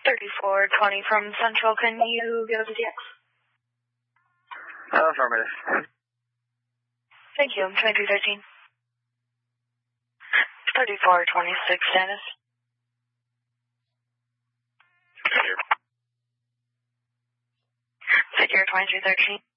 3420 from Central. Can you give us a DX? Affirmative. Thank you. 2313. 3426 status. Figure 2313.